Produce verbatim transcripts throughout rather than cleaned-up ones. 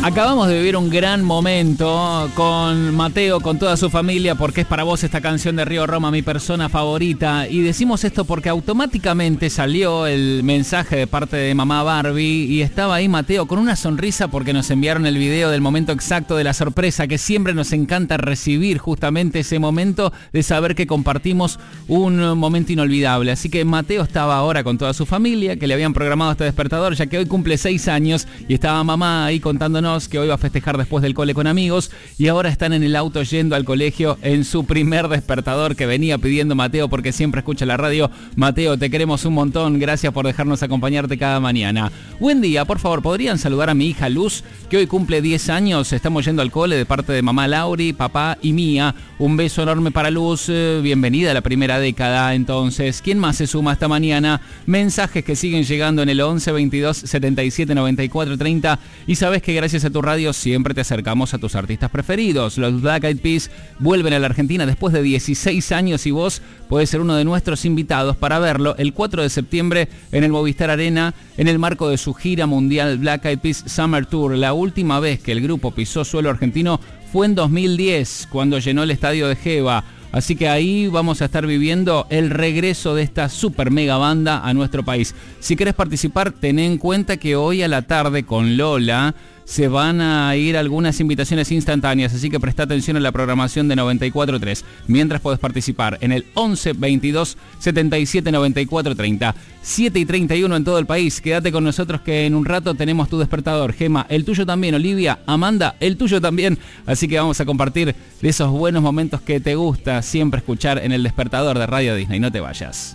Acabamos de vivir un gran momento con Mateo, con toda su familia, porque es para vos esta canción de Río Roma, mi persona favorita. Y decimos esto porque automáticamente salió el mensaje de parte de mamá Barbie y estaba ahí Mateo con una sonrisa porque nos enviaron el video del momento exacto de la sorpresa, que siempre nos encanta recibir justamente ese momento de saber que compartimos un momento inolvidable. Así que Mateo estaba ahora con toda su familia, que le habían programado este despertador, ya que hoy cumple seis años y estaba mamá ahí contándonos que hoy va a festejar después del cole con amigos y ahora están en el auto yendo al colegio en su primer despertador que venía pidiendo Mateo porque siempre escucha la radio. Mateo, te queremos un montón, gracias por dejarnos acompañarte cada mañana. Buen día, por favor, ¿podrían saludar a mi hija Luz, que hoy cumple diez años? Estamos yendo al cole de parte de mamá Lauri, papá y mía. Un beso enorme para Luz, bienvenida a la primera década. Entonces, ¿quién más se suma esta mañana? Mensajes que siguen llegando en el once veintidós setenta y siete noventa y cuatro treinta y sabes que gracias a tu radio siempre te acercamos a tus artistas preferidos. Los Black Eyed Peas vuelven a la Argentina después de dieciséis años y vos podés ser uno de nuestros invitados para verlo el cuatro de septiembre en el Movistar Arena en el marco de su gira mundial Black Eyed Peas Summer Tour. La última vez que el grupo pisó suelo argentino fue en dos mil diez cuando llenó el estadio de Geva. Así que ahí vamos a estar viviendo el regreso de esta super mega banda a nuestro país. Si querés participar, ten en cuenta que hoy a la tarde con Lola se van a ir algunas invitaciones instantáneas, así que presta atención a la programación de noventa y cuatro punto tres. Mientras podés participar en el once veintidós setenta y siete noventa y cuatro treinta, siete y treinta y uno en todo el país. Quédate con nosotros que en un rato tenemos tu despertador. Gema, el tuyo también. Olivia, Amanda, el tuyo también. Así que vamos a compartir de esos buenos momentos que te gusta siempre escuchar en el despertador de Radio Disney. No te vayas.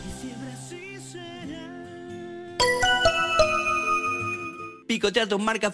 Picotea tus marcas